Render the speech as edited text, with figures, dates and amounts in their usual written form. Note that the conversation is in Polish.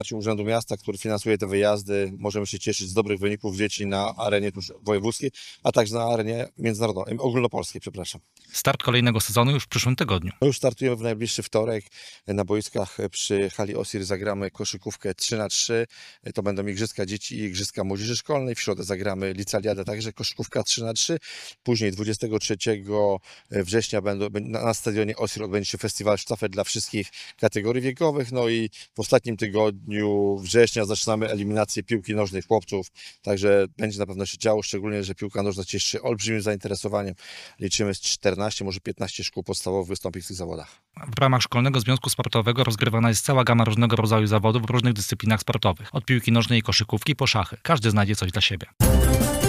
Urzędu Miasta, który finansuje te wyjazdy, możemy się cieszyć z dobrych wyników dzieci na arenie tuż wojewódzkiej, a także na arenie międzynarodowej, ogólnopolskiej, przepraszam. Start kolejnego sezonu już w przyszłym tygodniu. No już startujemy w najbliższy wtorek. Na boiskach przy hali Osir zagramy koszykówkę 3x3. To będą igrzyska dzieci i igrzyska młodzieży szkolnej. W środę zagramy licealiadę, także koszykówka 3x3. Później 23 września na stadionie Osir odbędzie się festiwal sztafet dla wszystkich kategorii wiekowych. No i w ostatnim tygodniu września zaczynamy eliminację piłki nożnej chłopców. Także będzie na pewno się działo, szczególnie, że piłka nożna cieszy się olbrzymim zainteresowaniem. Liczymy z 14, może 15 szkół podstawowych wystąpi w tych zawodach. W ramach Szkolnego Związku Sportowego rozgrywana jest cała gama różnego rodzaju zawodów w różnych dyscyplinach sportowych. Od piłki nożnej i koszykówki po szachy. Każdy znajdzie coś dla siebie.